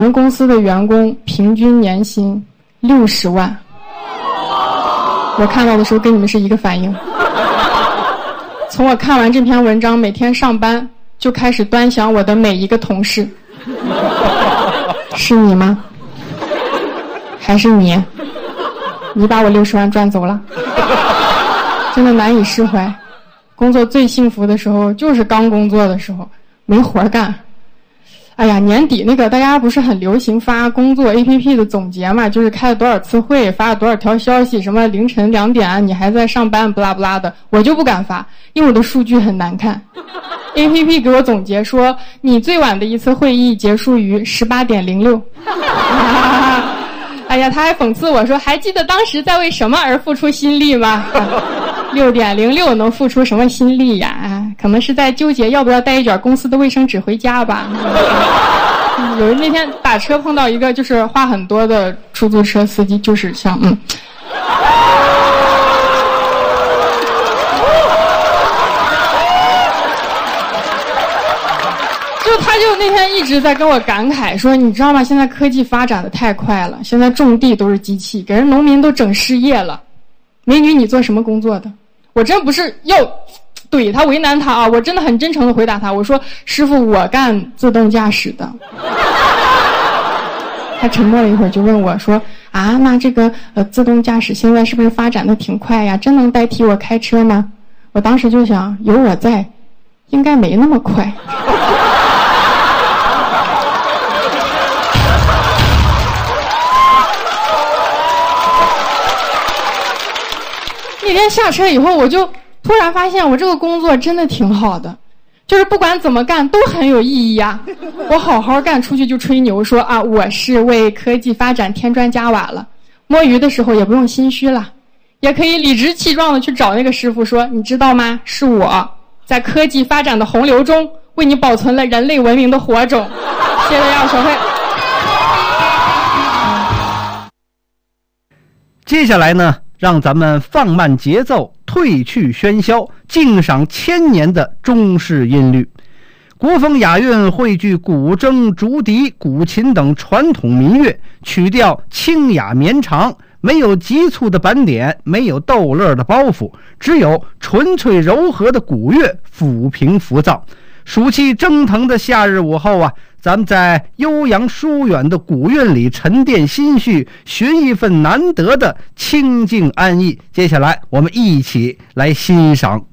我们公司的员工平均年薪60万。我看到的时候跟你们是一个反应。从我看完这篇文章，每天上班就开始端详我的每一个同事。是你吗？还是你？你把我60万赚走了？真的难以释怀。工作最幸福的时候就是刚工作的时候，没活干。哎呀，年底那个大家不是很流行发工作 APP 的总结嘛，就是开了多少次会，发了多少条消息，什么凌晨2点你还在上班，不拉不拉的。我就不敢发，因为我的数据很难看。APP 给我总结说，你最晚的一次会议结束于18点06。哎呀，他还讽刺我说，还记得当时在为什么而付出心力吗？6点06能付出什么心力呀？可能是在纠结要不要带一卷公司的卫生纸回家吧。有那天打车碰到一个就是话很多的出租车司机，就是像他就那天一直在跟我感慨说，你知道吗？现在科技发展的太快了，现在种地都是机器，给人农民都整失业了。美女，你做什么工作的？我真不是要怼他为难他啊，我真的很真诚的回答他，我说师傅，我干自动驾驶的。他沉默了一会儿就问我说，啊，那这个自动驾驶现在是不是发展的挺快呀？真能代替我开车吗？我当时就想，有我在，应该没那么快。那天下车以后，我就突然发现我这个工作真的挺好的，就是不管怎么干都很有意义啊。我好好干，出去就吹牛说啊，我是为科技发展添砖加瓦了。摸鱼的时候也不用心虚了，也可以理直气壮的去找那个师傅说，你知道吗？是我在科技发展的洪流中为你保存了人类文明的火种。谢谢大家收看。 接下来呢，让咱们放慢节奏，褪去喧嚣，敬赏千年的中式音律。国风雅韵汇聚古筝、竹笛、古琴等传统民乐，曲调清雅绵长，没有急促的板点，没有逗乐的包袱，只有纯粹柔和的古乐抚平浮躁。暑气蒸腾的夏日午后啊，咱们在悠扬疏远的古韵里沉淀心绪，寻一份难得的清静安逸。接下来我们一起来欣赏